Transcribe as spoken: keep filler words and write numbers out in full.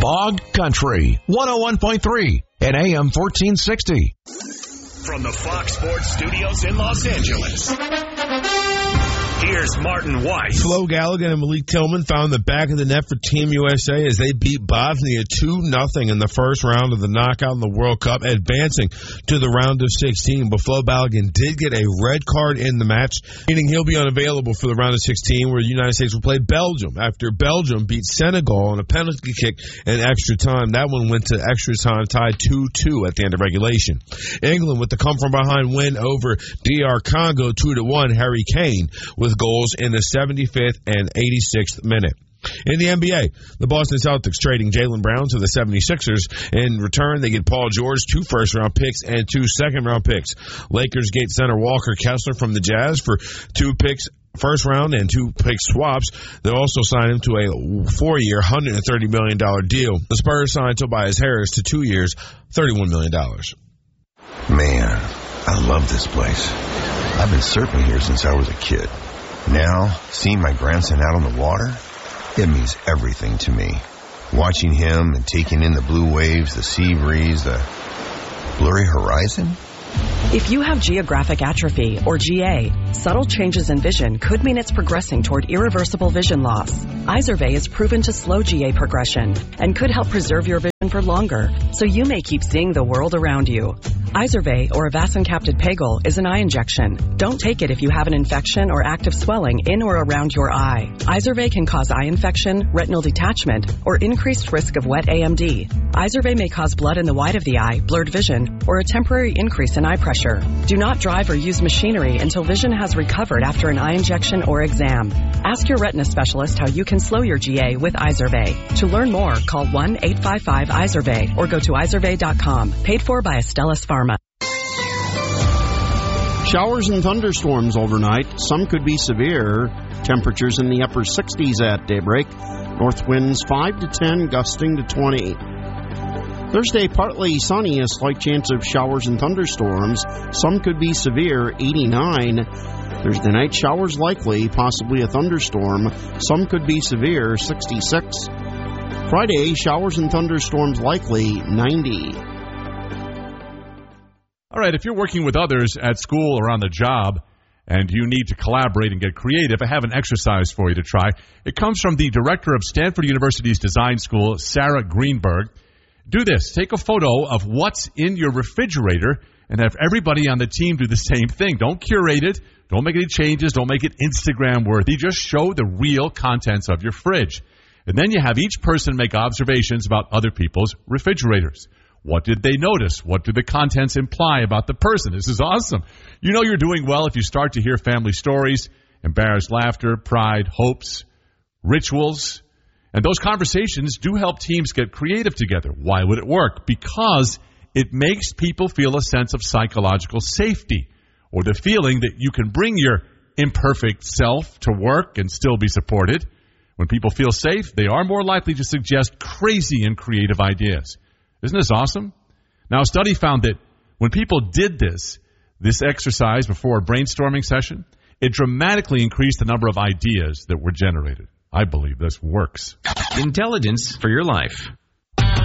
Bog Country, one oh one point three and A M fourteen sixty. From the Fox Sports Studios in Los Angeles, here's Martin Weiss. Flo Galligan and Malik Tillman found the back of the net for Team U S A as they beat Bosnia two nothing in the first round of the knockout in the World Cup, advancing to the round of sixteen. But Flo Galligan did get a red card in the match, meaning he'll be unavailable for the round of sixteen, where the United States will play Belgium after Belgium beat Senegal on a penalty kick in extra time. That one went to extra time, tied two two at the end of regulation. England with the come-from-behind win over D R Congo two to one. Harry Kane with goals in the seventy-fifth and eighty-sixth minute. In the N B A, the Boston Celtics trading Jaylen Brown to the seventy-sixers. In return, they get Paul George, two first-round picks, and two second-round picks. Lakers get center Walker Kessler from the Jazz for two picks, first round, and two pick swaps. They'll also sign him to a four-year, one hundred thirty million dollars deal. The Spurs signed Tobias Harris to two years, thirty-one million dollars. Man, I love this place. I've been surfing here since I was a kid. Now, seeing my grandson out on the water, it means everything to me. Watching him and taking in the blue waves, the sea breeze, the blurry horizon. If you have geographic atrophy, or G A, subtle changes in vision could mean it's progressing toward irreversible vision loss. Izervay is proven to slow G A progression and could help preserve your vision for longer, so you may keep seeing the world around you. Izervay, or avacincaptad pegol, is an eye injection. Don't take it if you have an infection or active swelling in or around your eye. Izervay can cause eye infection, retinal detachment, or increased risk of wet A M D. Izervay may cause blood in the white of the eye, blurred vision, or a temporary increase in eye pressure. Do not drive or use machinery until vision has recovered after an eye injection or exam. Ask your retina specialist how you can slow your G A with Izervay. To learn more, call one eight five five Izervay or go to izervay dot com. Paid for by Astellas Pharma. Showers and thunderstorms overnight. Some could be severe. Temperatures in the upper sixties at daybreak. North winds five to ten, gusting to twenty. Thursday, partly sunny, a slight chance of showers and thunderstorms. Some could be severe, eighty-nine. Thursday night, showers likely, possibly a thunderstorm. Some could be severe, sixty-six. Friday, showers and thunderstorms likely, ninety. All right, if you're working with others at school or on the job and you need to collaborate and get creative, I have an exercise for you to try. It comes from the director of Stanford University's design school, Sarah Greenberg. Do this. Take a photo of what's in your refrigerator and have everybody on the team do the same thing. Don't curate it. Don't make any changes. Don't make it Instagram worthy. Just show the real contents of your fridge. And then you have each person make observations about other people's refrigerators. What did they notice? What do the contents imply about the person? This is awesome. You know you're doing well if you start to hear family stories, embarrassed laughter, pride, hopes, rituals. And those conversations do help teams get creative together. Why would it work? Because it makes people feel a sense of psychological safety, or the feeling that you can bring your imperfect self to work and still be supported. When people feel safe, they are more likely to suggest crazy and creative ideas. Isn't this awesome? Now, a study found that when people did this, this exercise before a brainstorming session, it dramatically increased the number of ideas that were generated. I believe this works. Intelligence for your life.